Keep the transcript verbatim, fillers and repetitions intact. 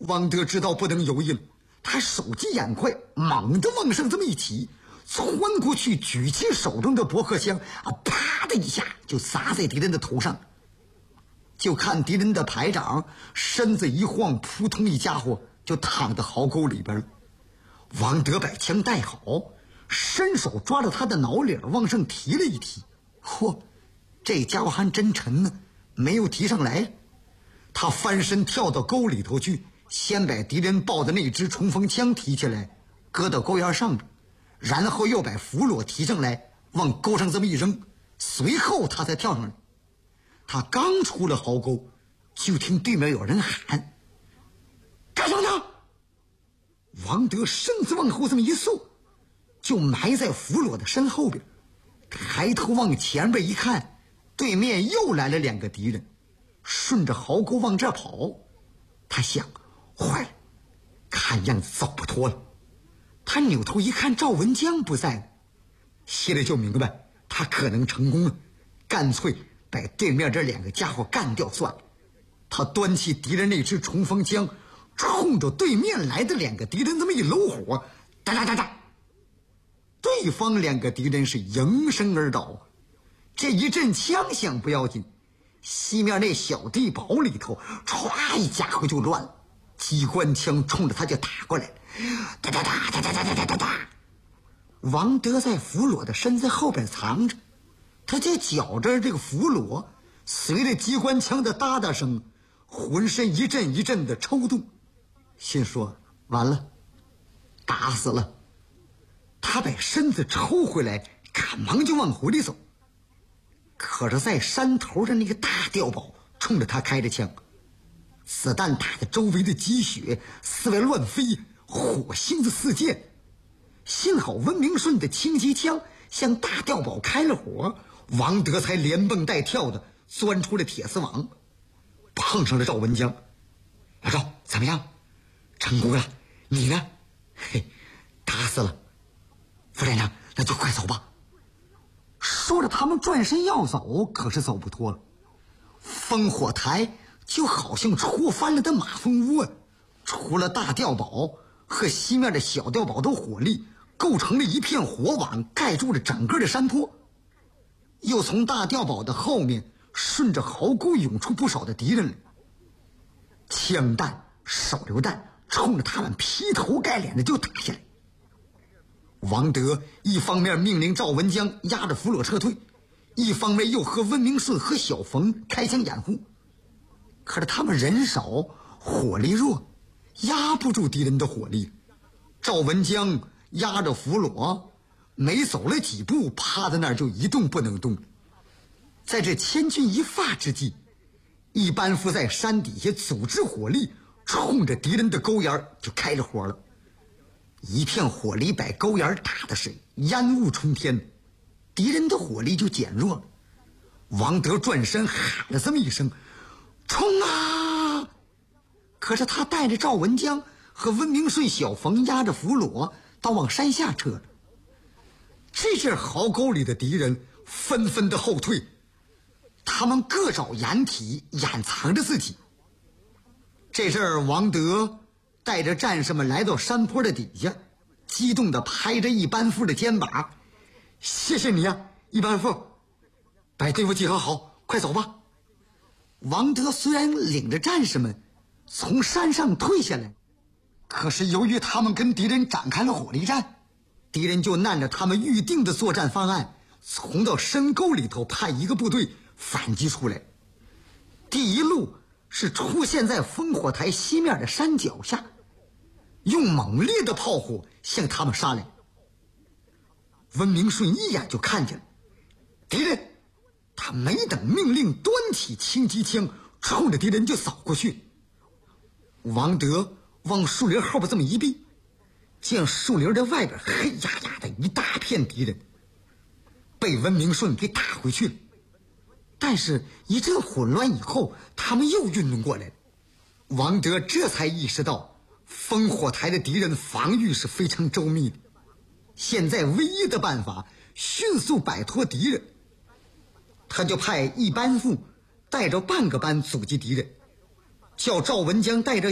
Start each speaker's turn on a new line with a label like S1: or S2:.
S1: 王德知道不能犹豫了，他手疾眼快，猛地往上这么一提，窜过去举起手中的驳壳枪啊，啪的一下就砸在敌人的头上。就看敌人的排长身子一晃，扑通一家伙就躺在壕沟里边了。王德把枪带好，伸手抓着他的脑领往上提了一提，嚯，这家伙还真沉呢，没有提上来。他翻身跳到沟里头去，先把敌人抱的那支冲锋枪提起来，搁到沟沿上边，然后又把俘虏提上来，往沟上这么一扔，随后他才跳上来。他刚出了壕沟，就听对面有人喊：“干什么呢？”王德身子往后这么一缩，就埋在俘虏的身后边，抬头往前边一看，对面又来了两个敌人，顺着壕沟往这跑。他想，坏了，看样子走不脱了。他扭头一看，赵文江不在了，心里就明白他可能成功了，干脆把对面这两个家伙干掉算了。他端起敌人那支冲锋枪，冲着对面来的两个敌人这么一搂火，哒哒哒哒，对方两个敌人是应声而倒。这一阵枪响不要紧，西面那小地堡里头唰一家伙就乱了，机关枪冲着他就打过来了，哒哒哒哒哒哒哒哒哒哒。王德在俘虏的身子后边藏着，他就觉着这个俘虏随着机关枪的哒哒声，浑身一阵一阵的抽动，心说完了，打死了。他把身子抽回来，赶忙就往回里走。可是在山头的那个大碉堡冲着他开着枪，子弹打得周围的积雪四外乱飞，火星子四溅。幸好温明顺的轻机枪向大碉堡开了火，王德才连蹦带跳的钻出了铁丝网，碰上了赵文江。老赵，怎么样？成功了，你呢？嘿，打死了。副连长，那就快走吧。说着他们转身要走，可是走不脱了。烽火台就好像戳翻了的马蜂窝，除了大碉堡和西面的小碉堡的火力构成了一片火网，盖住了整个的山坡。又从大碉堡的后面顺着壕沟涌出不少的敌人来，枪弹手榴弹冲着他们劈头盖脸的就打下来。王德一方面命令赵文江压着俘虏撤退，一方面又和温明顺和小冯开枪掩护。可是他们人少，火力弱，压不住敌人的火力。赵文江压着俘虏，没走了几步，趴在那儿就一动不能动。在这千钧一发之际，一班夫在山底下组织火力，冲着敌人的沟沿就开着火了。一片火力把沟沿打的是烟雾冲天，敌人的火力就减弱了。王德转身喊了这么一声：“冲啊！”可是他带着赵文江和温明顺、小冯压着俘虏倒往山下撤了。这阵壕沟里的敌人纷纷的后退，他们各找掩体掩藏着自己。这阵王德带着战士们来到山坡的底下，激动地拍着一班夫的肩膀：“谢谢你啊，一班夫，把队伍集合好，快走吧。”王德虽然领着战士们从山上退下来，可是由于他们跟敌人展开了火力战，敌人就按着他们预定的作战方案，从到深沟里头派一个部队反击出来。第一路是出现在烽火台西面的山脚下，用猛烈的炮火向他们杀来。温明顺一眼就看见了敌人，他没等命令，端起轻机枪冲着敌人就扫过去。王德往树林后边这么一避，见树林的外边黑压压的一大片敌人，被温明顺给打回去了。但是一阵混乱以后，他们又运动过来了。王德这才意识到烽火台的敌人防御是非常周密的，现在唯一的办法迅速摆脱敌人。他就派一班副带着半个班阻击敌人，叫赵文江带着